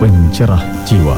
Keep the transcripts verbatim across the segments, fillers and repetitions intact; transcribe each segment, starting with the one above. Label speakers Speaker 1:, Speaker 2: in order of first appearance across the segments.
Speaker 1: pencerah jiwa.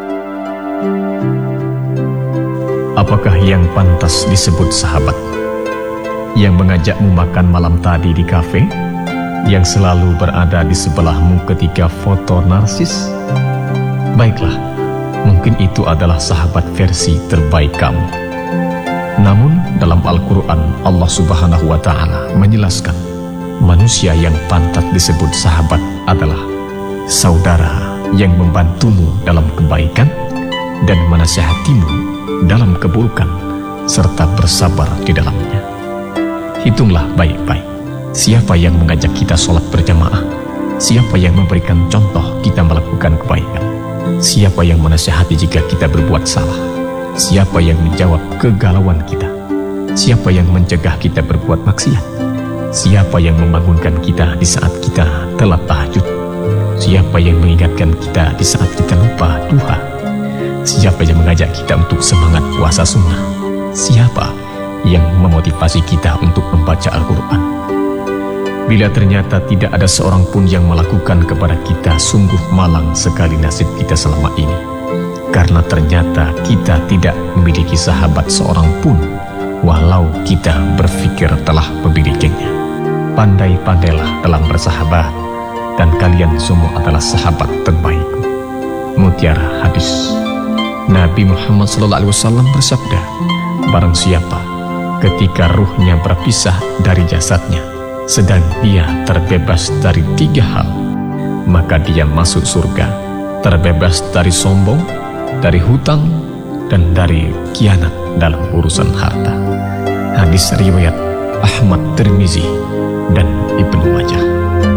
Speaker 1: Apakah yang pantas disebut sahabat? Yang mengajakmu makan malam tadi di kafe? Yang selalu berada di sebelahmu ketika foto narsis? Baiklah, mungkin itu adalah sahabat versi terbaik kamu. Namun dalam Al-Quran Allah Subhanahu wa Ta'ala menjelaskan, manusia yang pantas disebut sahabat adalah saudara yang membantumu dalam kebaikan dan menasihatimu dalam keburukan serta bersabar di dalamnya. Hitunglah baik-baik, siapa yang mengajak kita sholat berjamaah, siapa yang memberikan contoh kita melakukan kebaikan, siapa yang menasihati jika kita berbuat salah, siapa yang menjawab kegalauan kita, siapa yang mencegah kita berbuat maksiat, siapa yang membangunkan kita di saat kita telat tahajud, siapa yang mengingatkan kita di saat kita lupa duha, siapa yang mengajak kita untuk semangat puasa sunnah, siapa yang memotivasi kita untuk membaca Al-Quran. Bila ternyata tidak ada seorang pun yang melakukan kepada kita, sungguh malang sekali nasib kita selama ini. Karena ternyata kita tidak memiliki sahabat seorang pun, walau kita berpikir telah memilikinya. Pandai-pandailah dalam bersahabat, dan kalian semua adalah sahabat terbaikku. Mutiara hadis. Nabi Muhammad shallallahu alaihi wasallam bersabda, barang siapa ketika ruhnya berpisah dari jasadnya, sedang dia terbebas dari tiga hal, maka dia masuk surga, terbebas dari sombong, dari hutang, dan dari khianat dalam urusan harta. Hadis riwayat Ahmad, Tirmizi, dan Ibnu Majah.